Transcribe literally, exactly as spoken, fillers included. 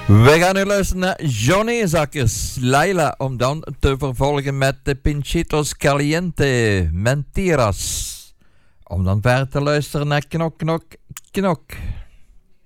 We gaan nu luisteren naar Johnny Zakkers, Laila, om dan te vervolgen met de Pinchitos Caliente, Mentiras. Om dan verder te luisteren naar Knok Knok Knok.